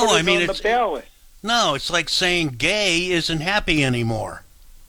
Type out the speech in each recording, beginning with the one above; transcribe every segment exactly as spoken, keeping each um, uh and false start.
no, put I mean it on it's the ballot. no, it's like saying gay isn't happy anymore.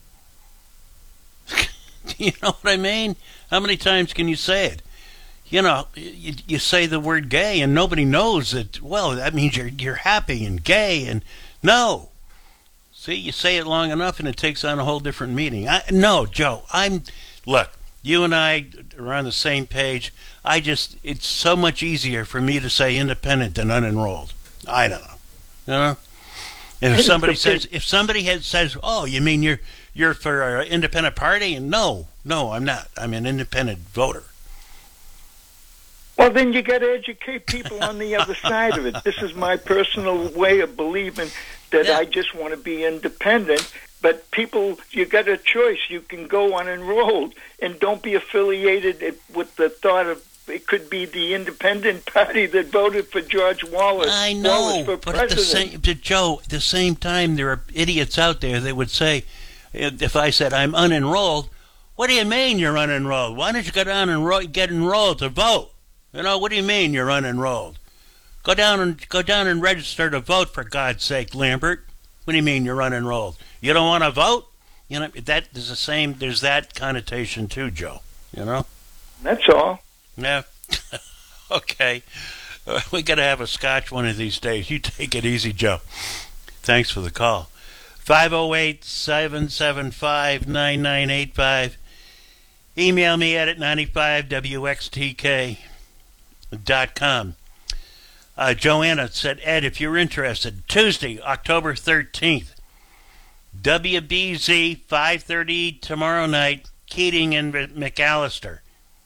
You know what I mean? How many times can you say it? You know, you, you say the word gay and nobody knows that, well, that means you're you're happy and gay and no. See, you say it long enough and it takes on a whole different meaning. I, no, Joe, I'm, look, you and I are on the same page. I just, it's so much easier for me to say independent than unenrolled. I don't know. You know? And if somebody says, if somebody has, says, oh, you mean you're you're for an independent party? And no, no, I'm not. I'm an independent voter. Well, then you got to educate people on the other side of it. This is my personal way of believing that Yeah. I just want to be independent. But people, you got a choice. You can go unenrolled and don't be affiliated with the thought of it could be the independent party that voted for George Wallace. I know, Wallace for but at the president. same, but Joe, at the same time, there are idiots out there that would say, if I said I'm unenrolled, what do you mean you're unenrolled? Why don't you go down and ro- get enrolled to vote? You know, what do you mean you're unenrolled? Go down and go down and register to vote, for God's sake, Lambert. What do you mean you're unenrolled? You don't want to vote? You know, that is the same. There's that connotation too, Joe. You know. That's all. Yeah. Okay. Uh, we got to have a scotch one of these days. You take it easy, Joe. Thanks for the call. five oh eight, seven seven five, nine nine eight five. Email me at ninety-five W X T K dot com. Uh, Joanna said, Ed, if you're interested, Tuesday, October thirteenth, W B Z, five thirty tomorrow night, Keating and McAllister.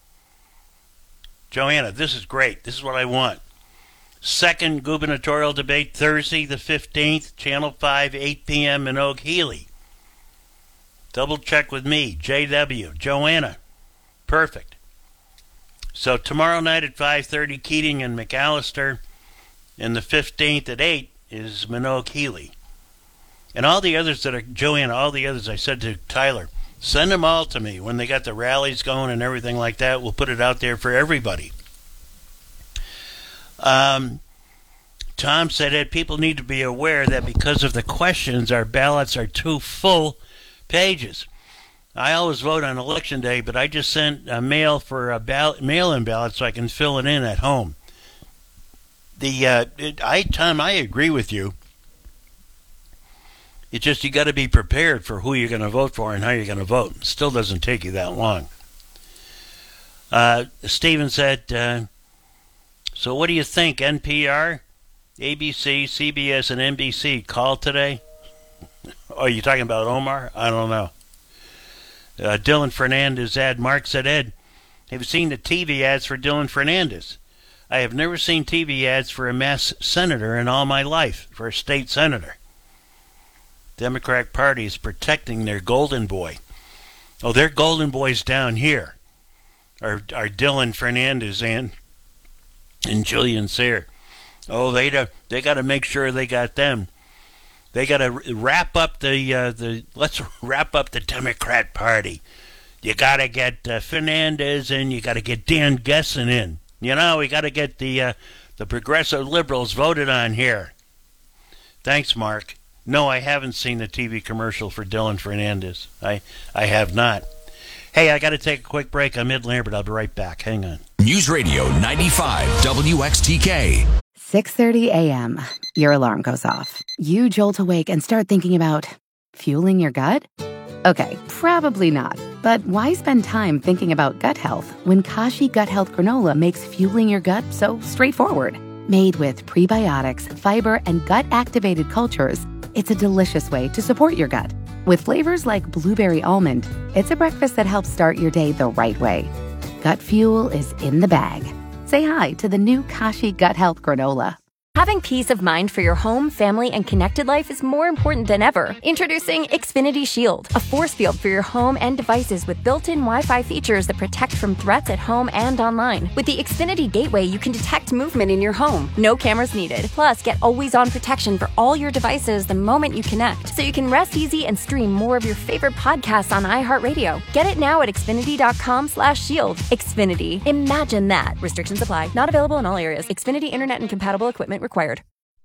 Joanna, this is great. This is what I want. Second gubernatorial debate, Thursday the fifteenth, Channel five, eight p.m. Minogue Healy. Double check with me, J W. Joanna. Perfect. So tomorrow night at five thirty, Keating and McAllister, and the fifteenth at eight is Minogue Healy. And all the others that are, Joanna, all the others, I said to Tyler, send them all to me when they got the rallies going and everything like that. We'll put it out there for everybody. Um, Tom said that people need to be aware that because of the questions, our ballots are two full pages. I always vote on election day, but I just sent a mail for a ballot, mail-in ballot so I can fill it in at home. The uh, it, I Tom, I agree with you. It's just you got to be prepared for who you're going to vote for and how you're going to vote. It still doesn't take you that long. Uh, Stephen said, uh, so what do you think, N P R, A B C, C B S, and N B C called today? Oh, you talking about Omar? I don't know. Uh, Dylan Fernandez ad. Mark said, Ed, have you seen the T V ads for Dylan Fernandez? I have never seen T V ads for a mass senator in all my life, for a state senator. Democratic Party is protecting their golden boy. Oh, their golden boys down here are, are Dylan Fernandez and and Julian Sayre. Oh, they do, they got to make sure they got them. They got to wrap up the uh, the. Let's wrap up the Democrat Party. You got to get uh, Fernandez in. You got to get Dan Gessen in. You know, we got to get the uh, the progressive liberals voted on here. Thanks, Mark. No, I haven't seen the T V commercial for Dylan Fernandez. I I have not. Hey, I got to take a quick break. I'm Ed Lambert. I'll be right back. Hang on. News Radio ninety-five W X T K. six thirty a.m. Your alarm goes off. You jolt awake and start thinking about fueling your gut? Okay, probably not. But why spend time thinking about gut health when Kashi Gut Health Granola makes fueling your gut so straightforward? Made with prebiotics, fiber, and gut-activated cultures, it's a delicious way to support your gut. With flavors like blueberry almond, it's a breakfast that helps start your day the right way. Gut fuel is in the bag. Say hi to the new Kashi Gut Health Granola. Having peace of mind for your home, family, and connected life is more important than ever. Introducing Xfinity Shield, a force field for your home and devices with built-in Wi-Fi features that protect from threats at home and online. With the Xfinity Gateway, you can detect movement in your home. No cameras needed. Plus, get always-on protection for all your devices the moment you connect, so you can rest easy and stream more of your favorite podcasts on iHeartRadio. Get it now at Xfinity.com slash shield. Xfinity. Imagine that. Restrictions apply. Not available in all areas. Xfinity Internet and compatible equipment required.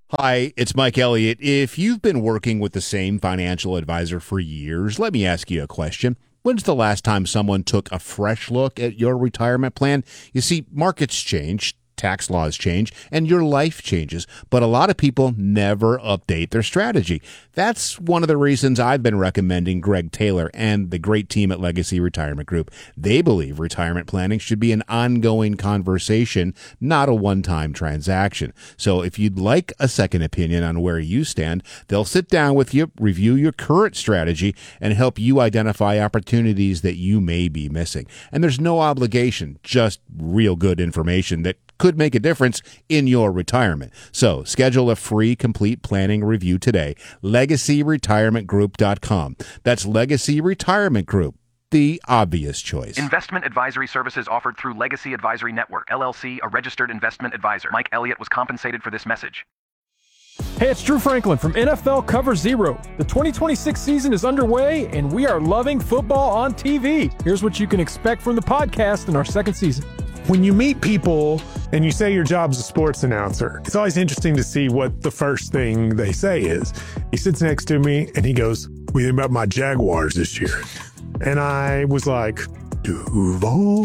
Hi, it's Mike Elliott. If you've been working with the same financial advisor for years, let me ask you a question. When's the last time someone took a fresh look at your retirement plan? You see, markets change, tax laws change, and your life changes, but a lot of people never update their strategy. That's one of the reasons I've been recommending Greg Taylor and the great team at Legacy Retirement Group. They believe retirement planning should be an ongoing conversation, not a one-time transaction. So if you'd like a second opinion on where you stand, they'll sit down with you, review your current strategy, and help you identify opportunities that you may be missing. And there's no obligation, just real good information that could make a difference in your retirement. So schedule a free complete planning review today. legacy retirement group dot com. That's Legacy Retirement Group, the obvious choice. Investment advisory services offered through Legacy Advisory Network, L L C, a registered investment advisor. Mike Elliott was compensated for this message. Hey, it's Drew Franklin from N F L Cover Zero. The twenty twenty-six season is underway, and we are loving football on T V. Here's what you can expect from the podcast in our second season. When you meet people and you say your job's a sports announcer, it's always interesting to see what the first thing they say is. He sits next to me and he goes, "What do you think about my Jaguars this year?" And I was like, Duval.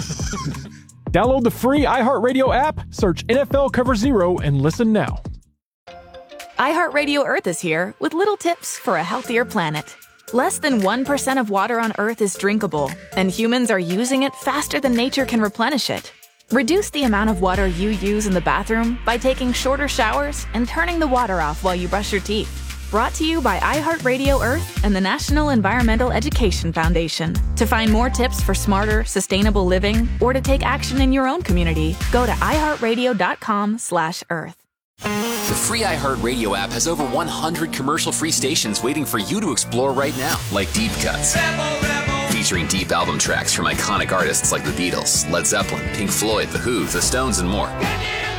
Download the free iHeartRadio app, search N F L Cover Zero, and listen now. iHeartRadio Earth is here with little tips for a healthier planet. Less than one percent of water on Earth is drinkable, and humans are using it faster than nature can replenish it. Reduce the amount of water you use in the bathroom by taking shorter showers and turning the water off while you brush your teeth. Brought to you by iHeartRadio Earth and the National Environmental Education Foundation. To find more tips for smarter, sustainable living, or to take action in your own community, go to iHeartRadio.com slash Earth. The free iHeartRadio app has over one hundred commercial-free stations waiting for you to explore right now, like Deep Cuts, featuring deep album tracks from iconic artists like the Beatles, Led Zeppelin, Pink Floyd, The Who, The Stones, and more.